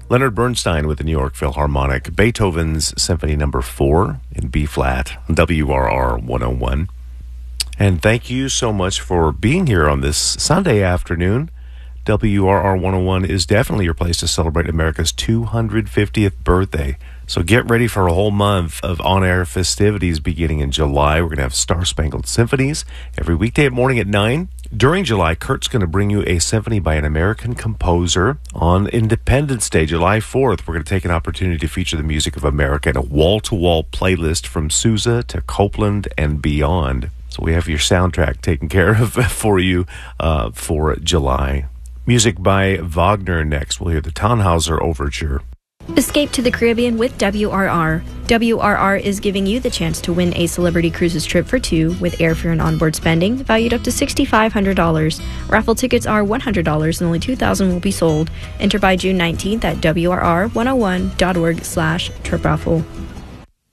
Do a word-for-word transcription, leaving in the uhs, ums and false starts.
Leonard Bernstein with the New York Philharmonic, Beethoven's Symphony Number four in B-flat, W R R one oh one. And thank you so much for being here on this Sunday afternoon. W R R one oh one is definitely your place to celebrate America's two hundred fiftieth birthday. So get ready for a whole month of on-air festivities beginning in July. We're going to have Star-Spangled Symphonies every weekday morning at nine. During July, Kurt's going to bring you a symphony by an American composer. On Independence Day, July fourth, we're going to take an opportunity to feature the music of America in a wall-to-wall playlist from Sousa to Copland and beyond. So we have your soundtrack taken care of for you uh, for July. Music by Wagner next. We'll hear the Tannhauser Overture. Escape to the Caribbean with W R R. W R R is giving you the chance to win a Celebrity Cruises trip for two with airfare and onboard spending valued up to six thousand five hundred dollars. Raffle tickets are one hundred dollars and only two thousand will be sold. Enter by June nineteenth at W R R one oh one dot org slash trip raffle.